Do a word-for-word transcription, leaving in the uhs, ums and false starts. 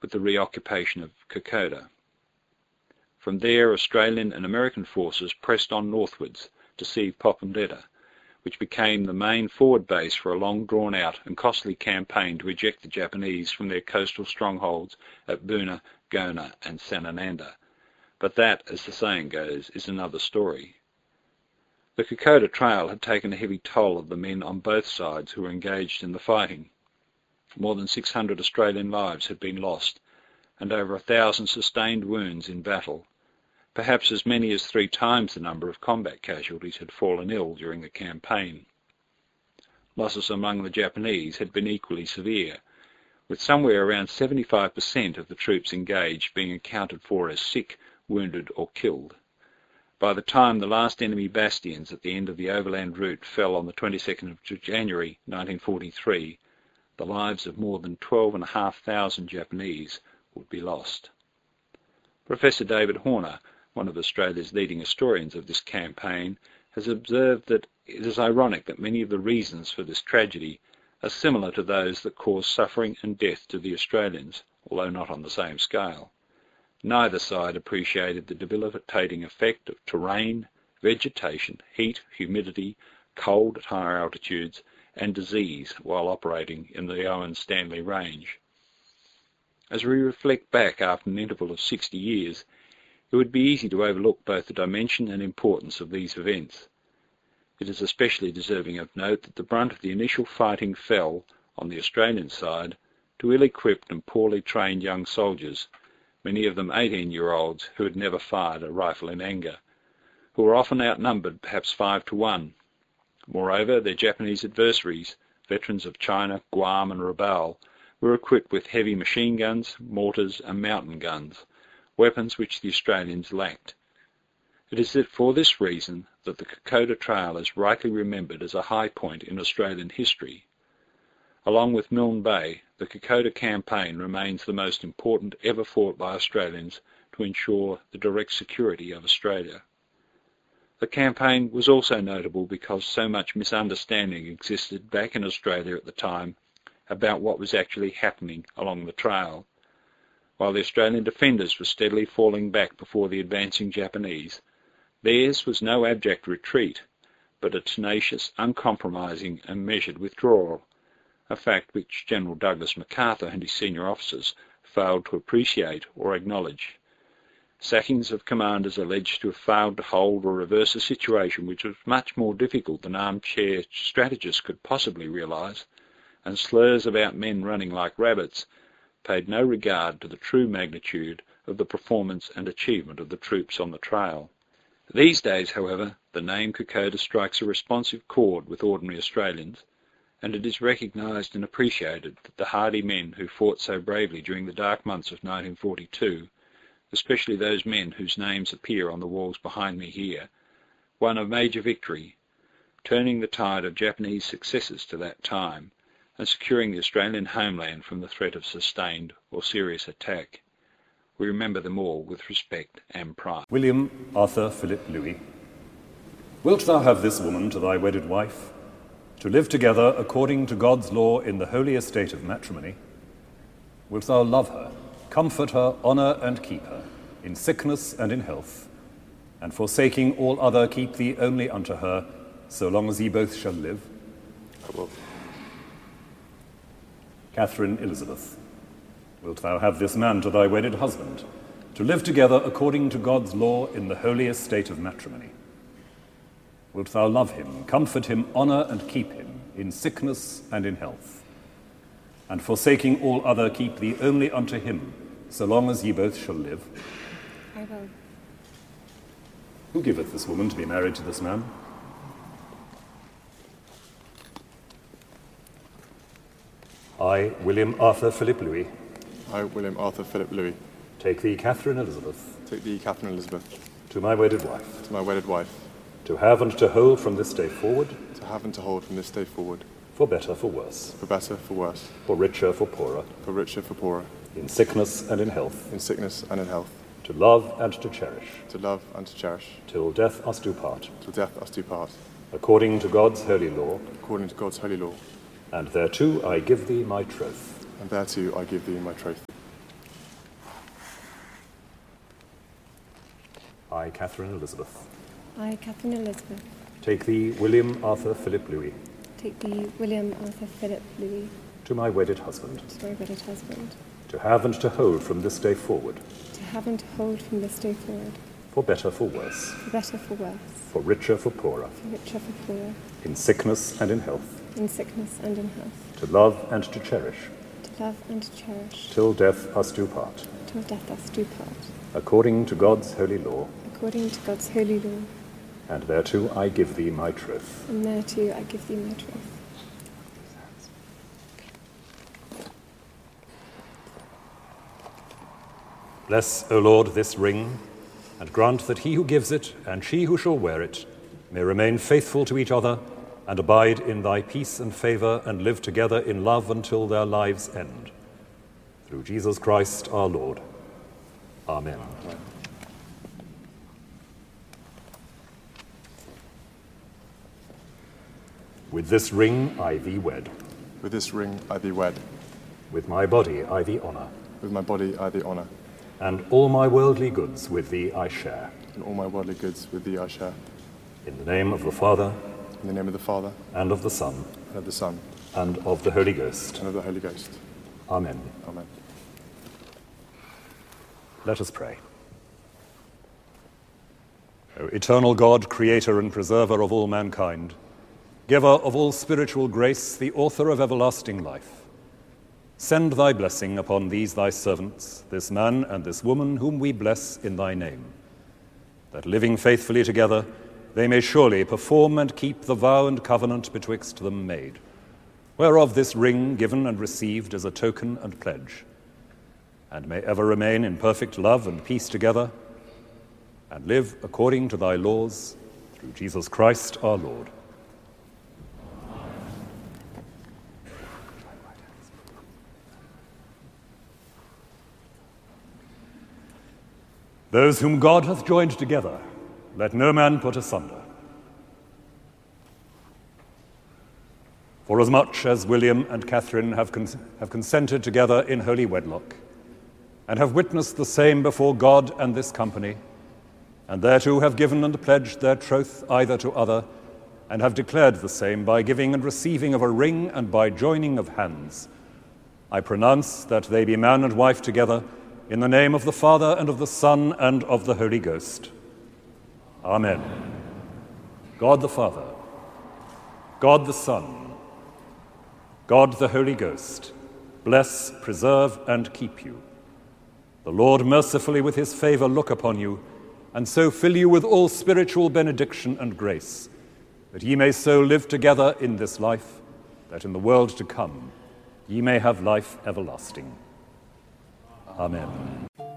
with the reoccupation of Kokoda. From there, Australian and American forces pressed on northwards to seize Popondetta, which became the main forward base for a long drawn-out and costly campaign to eject the Japanese from their coastal strongholds at Buna, Gona and Sanananda. But that, as the saying goes, is another story. The Kokoda Trail had taken a heavy toll of the men on both sides who were engaged in the fighting. More than six hundred Australian lives had been lost, and over a thousand sustained wounds in battle. Perhaps as many as three times the number of combat casualties had fallen ill during the campaign. Losses among the Japanese had been equally severe, with somewhere around seventy-five percent of the troops engaged being accounted for as sick, wounded or killed. By the time the last enemy bastions at the end of the overland route fell on the twenty-second of January nineteen forty-three, the lives of more than twelve and a half thousand Japanese would be lost. Professor David Horner, one of Australia's leading historians of this campaign, has observed that it is ironic that many of the reasons for this tragedy are similar to those that caused suffering and death to the Australians, although not on the same scale. Neither side appreciated the debilitating effect of terrain, vegetation, heat, humidity, cold at higher altitudes, and disease while operating in the Owen Stanley Range. As we reflect back after an interval of sixty years, it would be easy to overlook both the dimension and importance of these events. It is especially deserving of note that the brunt of the initial fighting fell, on the Australian side, to ill-equipped and poorly trained young soldiers, many of them eighteen-year-olds who had never fired a rifle in anger, who were often outnumbered perhaps five to one. Moreover, their Japanese adversaries, veterans of China, Guam and Rabaul, were equipped with heavy machine guns, mortars and mountain guns, weapons which the Australians lacked. It is for this reason that the Kokoda Trail is rightly remembered as a high point in Australian history. Along with Milne Bay, the Kokoda campaign remains the most important ever fought by Australians to ensure the direct security of Australia. The campaign was also notable because so much misunderstanding existed back in Australia at the time about what was actually happening along the trail. While the Australian defenders were steadily falling back before the advancing Japanese, theirs was no abject retreat, but a tenacious, uncompromising and measured withdrawal, a fact which General Douglas MacArthur and his senior officers failed to appreciate or acknowledge. Sackings of commanders alleged to have failed to hold or reverse a situation which was much more difficult than armchair strategists could possibly realise, and slurs about men running like rabbits paid no regard to the true magnitude of the performance and achievement of the troops on the trail. These days, however, the name Kokoda strikes a responsive chord with ordinary Australians, and it is recognised and appreciated that the hardy men who fought so bravely during the dark months of nineteen forty-two, especially those men whose names appear on the walls behind me here, won a major victory, turning the tide of Japanese successes to that time, and securing the Australian homeland from the threat of sustained or serious attack. We remember them all with respect and pride. William Arthur Philip Louis, wilt thou have this woman to thy wedded wife, to live together according to God's law in the holy estate of matrimony? Wilt thou love her, comfort her, honour and keep her, in sickness and in health, and forsaking all other keep thee only unto her, so long as ye both shall live? I will. Catherine Elizabeth, wilt thou have this man to thy wedded husband, to live together according to God's law in the holy estate of matrimony? Wilt thou love him, comfort him, honour and keep him, in sickness and in health, and forsaking all other keep thee only unto him, so long as ye both shall live? I will. Who giveth this woman to be married to this man? I, William Arthur Philip Louis, I, William Arthur Philip Louis, take thee, Catherine Elizabeth, take thee, Catherine Elizabeth, to my wedded wife, to my wedded wife, to have and to hold from this day forward, to have and to hold from this day forward, for better, for worse, for better, for worse, for richer, for poorer, for richer, for poorer, in sickness and in health, in sickness and in health, to love and to cherish, to love and to cherish, till death us do part, till death us do part, according to God's holy law, according to God's holy law. And thereto I give thee my troth. And thereto I give thee my troth. I, Catherine Elizabeth, I, Catherine Elizabeth, take thee, William Arthur Philip Louis, take thee, William Arthur Philip Louis, to my wedded husband, to my wedded husband, to have and to hold from this day forward, to have and to hold from this day forward, for better, for worse, for better, for worse, for richer, for poorer, for richer, for poorer, in sickness and in health, in sickness and in health, to love and to cherish, to love and to cherish, till death us do part, till death us do part, according to God's holy law, according to God's holy law, and thereto I give thee my troth. and thereto I give thee my troth. Bless, O Lord, this ring, and grant that he who gives it and she who shall wear it may remain faithful to each other and abide in thy peace and favour and live together in love until their lives end. Through Jesus Christ our Lord. Amen. With this ring I thee wed. With this ring I thee wed. With my body I thee honour. With my body I thee honour. And all my worldly goods with thee I share. And all my worldly goods with thee I share. In the name of the Father, In the name of the Father, and of the Son, and of the Son, and of the Holy Ghost. and of the Holy Ghost. Amen. Amen. Let us pray. O eternal God, creator and preserver of all mankind, giver of all spiritual grace, the author of everlasting life, send thy blessing upon these thy servants, this man and this woman whom we bless in thy name, that living faithfully together, they may surely perform and keep the vow and covenant betwixt them made, whereof this ring given and received is a token and pledge, and may ever remain in perfect love and peace together, and live according to thy laws, through Jesus Christ our Lord. Those whom God hath joined together, let no man put asunder. Forasmuch as William and Catherine have, cons- have consented together in holy wedlock, and have witnessed the same before God and this company, and thereto have given and pledged their troth either to other, and have declared the same by giving and receiving of a ring and by joining of hands, I pronounce that they be man and wife together, in the name of the Father, and of the Son, and of the Holy Ghost. Amen. God the Father, God the Son, God the Holy Ghost, bless, preserve, and keep you. The Lord mercifully with his favour look upon you, and so fill you with all spiritual benediction and grace, that ye may so live together in this life, that in the world to come ye may have life everlasting. Amen.